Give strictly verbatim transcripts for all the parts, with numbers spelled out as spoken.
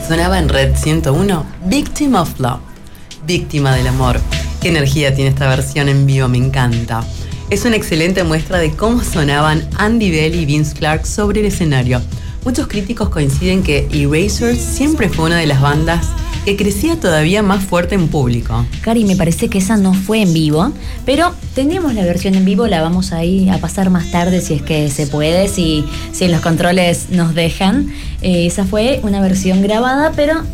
Sonaba en Red ciento uno, Victim of Love, víctima del amor. Qué energía tiene esta versión en vivo, me encanta. Es una excelente muestra de cómo sonaban Andy Bell y Vince Clarke sobre el escenario. Muchos críticos coinciden que Erasure siempre fue una de las bandas que crecía todavía más fuerte en público. Cari, me parece que esa no fue en vivo, pero tenemos la versión en vivo, la vamos a ir a pasar más tarde si es que se puede, si, si los controles nos dejan. Eh, esa fue una versión grabada, pero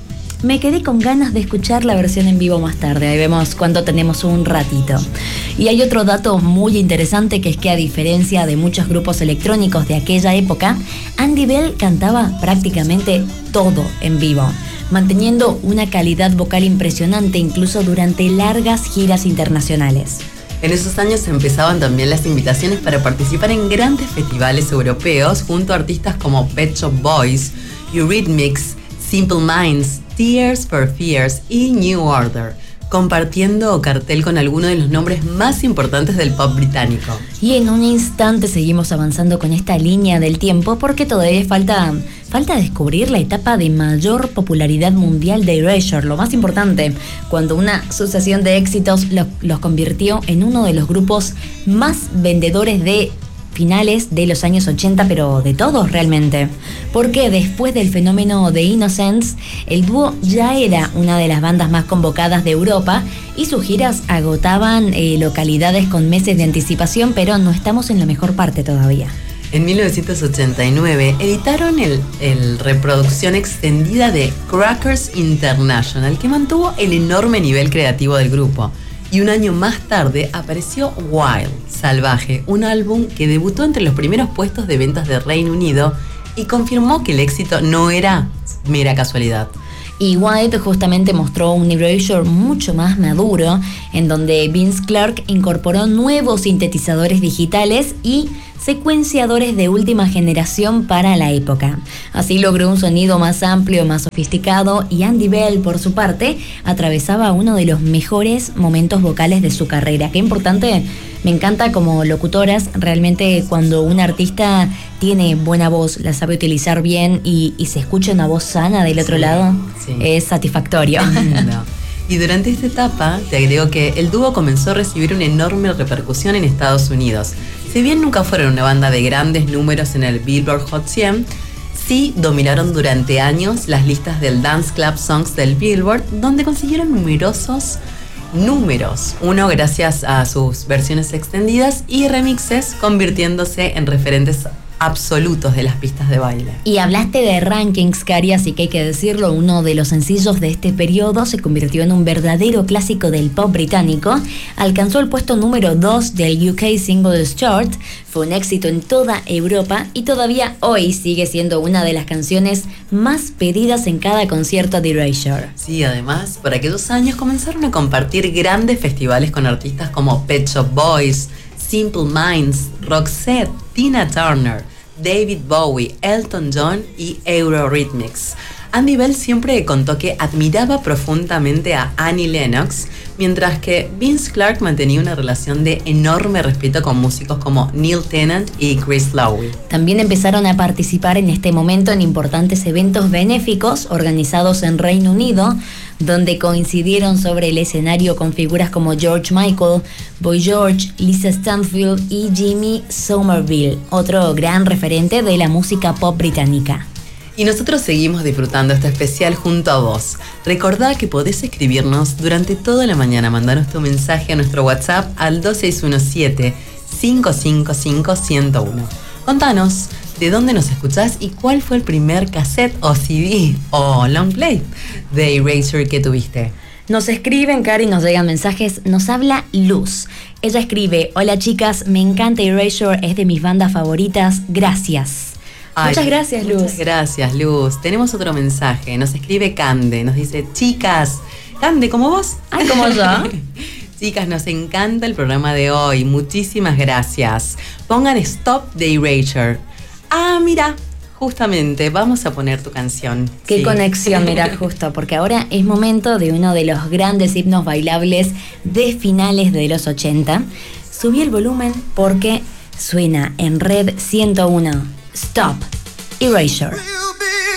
me quedé con ganas de escuchar la versión en vivo más tarde. Ahí vemos cuando tenemos un ratito. Y hay otro dato muy interesante, que es que a diferencia de muchos grupos electrónicos de aquella época, Andy Bell cantaba prácticamente todo en vivo, manteniendo una calidad vocal impresionante incluso durante largas giras internacionales. En esos años empezaban también las invitaciones para participar en grandes festivales europeos junto a artistas como Pet Shop Boys, Eurythmics, Simple Minds, Tears for Fears y New Order, compartiendo cartel con algunos de los nombres más importantes del pop británico. Y en un instante seguimos avanzando con esta línea del tiempo, porque todavía falta, falta descubrir la etapa de mayor popularidad mundial de Erasure, lo más importante, cuando una sucesión de éxitos los, los convirtió en uno de los grupos más vendedores de finales de los años ochenta, pero de todos realmente. Porque después del fenómeno de Innocence, el dúo ya era una de las bandas más convocadas de Europa y sus giras agotaban eh, localidades con meses de anticipación, pero no estamos en la mejor parte todavía. En mil novecientos ochenta y nueve editaron el, el reproducción extendida de Crackers International, que mantuvo el enorme nivel creativo del grupo. Y un año más tarde apareció Wild, Salvaje, un álbum que debutó entre los primeros puestos de ventas de Reino Unido y confirmó que el éxito no era mera casualidad. Y Wild justamente mostró un Erasure mucho más maduro, en donde Vince Clarke incorporó nuevos sintetizadores digitales y secuenciadores de última generación para la época. Así logró un sonido más amplio, más sofisticado, y Andy Bell, por su parte, atravesaba uno de los mejores momentos vocales de su carrera. Qué importante, me encanta como locutoras, realmente cuando un artista tiene buena voz, la sabe utilizar bien y, y se escucha una voz sana del otro sí, lado, sí. Es satisfactorio. No. Y durante esta etapa, te agrego que el dúo comenzó a recibir una enorme repercusión en Estados Unidos. Si bien nunca fueron una banda de grandes números en el Billboard Hot cien, sí dominaron durante años las listas del Dance Club Songs del Billboard, donde consiguieron numerosos números. Uno gracias a sus versiones extendidas y remixes, convirtiéndose en referentes absolutos de las pistas de baile. Y hablaste de rankings, Cari, así que hay que decirlo, uno de los sencillos de este periodo se convirtió en un verdadero clásico del pop británico, alcanzó el puesto número dos del U K Singles Chart, fue un éxito en toda Europa y todavía hoy sigue siendo una de las canciones más pedidas en cada concierto de Erasure. Sí, además, por aquellos años comenzaron a compartir grandes festivales con artistas como Pet Shop Boys, Simple Minds, Roxette, Tina Turner, David Bowie, Elton John y Eurythmics. Andy Bell siempre contó que admiraba profundamente a Annie Lennox, mientras que Vince Clarke mantenía una relación de enorme respeto con músicos como Neil Tennant y Chris Lowe. También empezaron a participar en este momento en importantes eventos benéficos organizados en Reino Unido, donde coincidieron sobre el escenario con figuras como George Michael, Boy George, Lisa Stansfield y Jimmy Somerville, otro gran referente de la música pop británica. Y nosotros seguimos disfrutando este especial junto a vos. Recordá que podés escribirnos durante toda la mañana, mandanos tu mensaje a nuestro WhatsApp al dos seis uno siete, cinco cinco cinco, uno cero uno. Contanos de dónde nos escuchás y cuál fue el primer cassette o C D o long play de Erasure que tuviste. Nos escriben, Cari, nos llegan mensajes, nos habla Luz. Ella escribe: hola chicas, me encanta Erasure, es de mis bandas favoritas, gracias. Ay, muchas gracias, Luz. Muchas gracias, Luz. Tenemos otro mensaje. Nos escribe Cande. Nos dice: chicas, Cande, ¿como vos? Ay, como yo. Chicas, nos encanta el programa de hoy. Muchísimas gracias. Pongan Stop de Erasure. Ah, mira, justamente, vamos a poner tu canción. Qué sí. Conexión, mira, justo, porque ahora es momento de uno de los grandes himnos bailables de finales de los ochenta. Subí el volumen porque suena en Red ciento uno. Stop, Erasure.